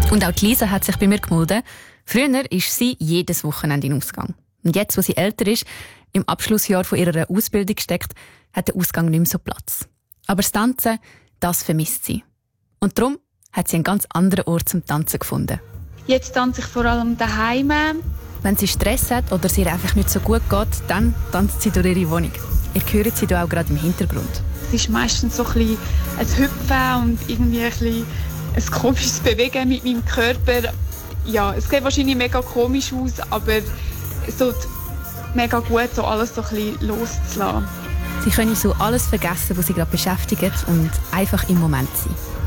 Und auch Lisa hat sich bei mir gemeldet. Früher ist sie jedes Wochenende in den Ausgang. Und jetzt, wo sie älter ist, im Abschlussjahr von ihrer Ausbildung steckt, hat der Ausgang nicht mehr so Platz. Aber das Tanzen, das vermisst sie. Und darum hat sie einen ganz anderen Ort zum Tanzen gefunden. Jetzt tanze ich vor allem daheim. Wenn sie Stress hat oder es ihr einfach nicht so gut geht, dann tanzt sie durch ihre Wohnung. Ihr hört sie da auch gerade im Hintergrund. Es ist meistens so ein bisschen ein Hüpfen und irgendwie ein bisschen ein komisches Bewegen mit meinem Körper. Ja, es sieht wahrscheinlich mega komisch aus, aber es tut mega gut, so alles so ein bisschen loszulassen. Sie können so alles vergessen, was sie gerade beschäftigt und einfach im Moment sein.